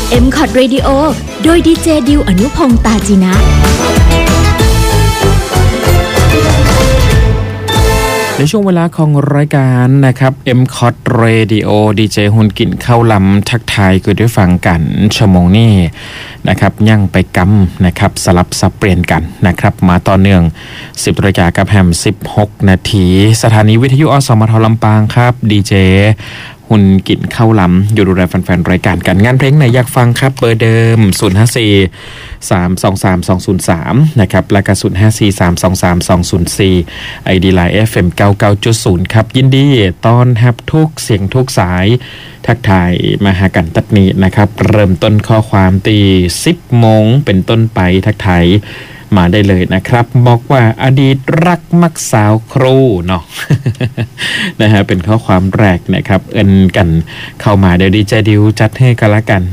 M-Cot Radio โดยดีเจดิวอนุพงษ์ตาจินะในช่วงเวลาของรายการนะครับ M-Cot Radio ดีเจหุ่นกินข้าวลำทักทายคือได้ฟังกันชั่วโมงนี้นะครับยังไปกำนะครับสลับสับเปลี่ยนกันนะครับมาต่อเนื่อง 10 นาฬิกากับแฮม16 นาทีสถานีวิทยุอสมทลำปางครับดีเจหุ่นกินข้าวลำอยู่ดูแลแฟนๆรายการกันงานเพลงไหนอยากฟังครับเบอร์เดิม054-323-203นะครับและก็054-323-204 ID Line FM 99.0ครับยินดีต้อนรับทุกเสียงทุกสายทักทายมาหากันตัดนี้นะครับเริ่มต้นข้อความตี 10 โมงเป็นต้นไปทักทายมาได้เลยนะครับบอกว่าอดีตรักมักสาวครูเนาะ นะฮะเป็นข้อความแรกนะครับเอิ้นกันเข้ามาเดี๋ยวดีเจดิวจัดให้กันละกัน